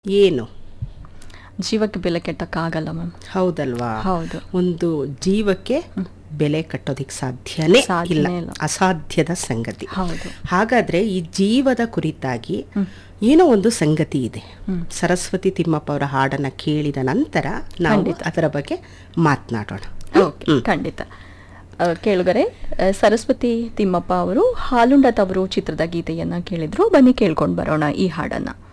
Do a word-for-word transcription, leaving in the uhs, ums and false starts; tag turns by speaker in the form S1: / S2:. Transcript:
S1: ಏನು
S2: ಜೀವಕ್ಕೆ ಬೆಲೆ ಕೆಟ್ಟಕ್ಕಾಗಲ್ಲ ಮ್ಯಾಮ್.
S1: ಹೌದಲ್ವಾ?
S2: ಹೌದು.
S1: ಒಂದು ಜೀವಕ್ಕೆ ಬೆಲೆ ಕಟ್ಟೋದಿಕ್ ಸಾಧ್ಯನೇ
S2: ಸಾಧ್ಯನೇ
S1: ಇಲ್ಲ,
S2: ಇಲ್ಲ.
S1: ಅಸಾಧ್ಯದ ಸಂಗತಿ.
S2: ಹೌದು.
S1: ಹಾಗಾದ್ರೆ ಈ ಜೀವದ ಕುರಿತಾಗಿ ಏನೋ ಒಂದು ಸಂಗತಿ ಇದೆ. ಸರಸ್ವತಿ ತಿಮ್ಮಪ್ಪ ಅವರ ಹಾಡನ್ನ ಕೇಳಿದ ನಂತರ ನಾವು
S2: ಖಂಡಿತ.
S1: ಅದರ ಬಗ್ಗೆ ಮಾತನಾಡೋಣ.
S2: ಓಕೆ, ಖಂಡಿತ. ಆ, ಕೇಳುಗರೆ, ಆ, ಸರಸ್ವತಿ ತಿಮ್ಮಪ್ಪ ಅವರು ಹಾಲುಂಡ ತವರು ಚಿತ್ರದ ಗೀತೆಯನ್ನ ಕೇಳಿದ್ರು. ಬನ್ನಿ ಕೇಳ್ಕೊಂಡು ಬರೋಣ ಈ ಹಾಡನ್ನ.